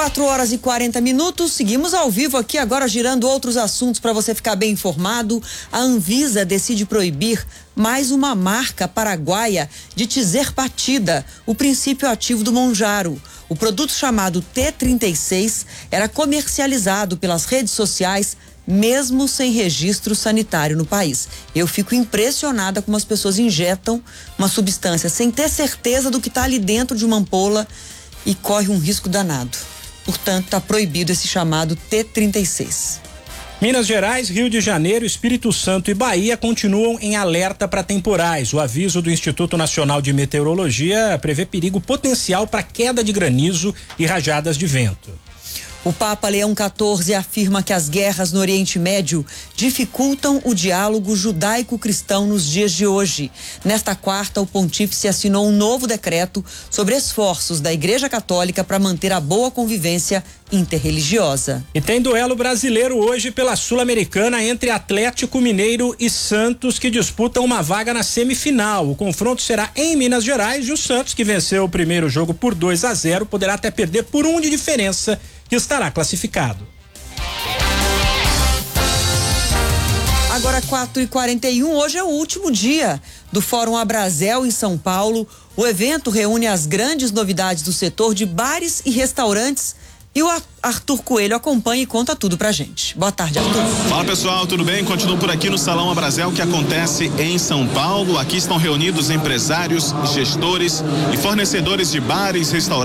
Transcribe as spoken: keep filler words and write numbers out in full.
quatro horas e quarenta minutos, seguimos ao vivo aqui agora girando outros assuntos para você ficar bem informado. A Anvisa decide proibir mais uma marca paraguaia de tizerpatida, o princípio ativo do Monjaro. O produto chamado T trinta e seis era comercializado pelas redes sociais mesmo sem registro sanitário no país. Eu fico impressionada como as pessoas injetam uma substância sem ter certeza do que está ali dentro de uma ampola e corre um risco danado. Portanto, está proibido esse chamado T trinta e seis. Minas Gerais, Rio de Janeiro, Espírito Santo e Bahia continuam em alerta para temporais. O aviso do Instituto Nacional de Meteorologia prevê perigo potencial para queda de granizo e rajadas de vento. O Papa Leão quatorze afirma que as guerras no Oriente Médio dificultam o diálogo judaico-cristão nos dias de hoje. Nesta quarta, o pontífice assinou um novo decreto sobre esforços da Igreja Católica para manter a boa convivência interreligiosa. E tem duelo brasileiro hoje pela Sul-Americana entre Atlético Mineiro e Santos, que disputam uma vaga na semifinal. O confronto será em Minas Gerais e o Santos, que venceu o primeiro jogo por dois a zero, poderá até perder por um de diferença, que estará classificado. Agora quatro e quarenta e um, hoje é o último dia do Fórum Abrazel em São Paulo. O evento reúne as grandes novidades do setor de bares e restaurantes. E o Arthur Coelho acompanha e conta tudo pra gente. Boa tarde, Arthur. Fala, pessoal, tudo bem? Continuo por aqui no Salão Abrazel, que acontece em São Paulo. Aqui estão reunidos empresários, gestores e fornecedores de bares, restaurantes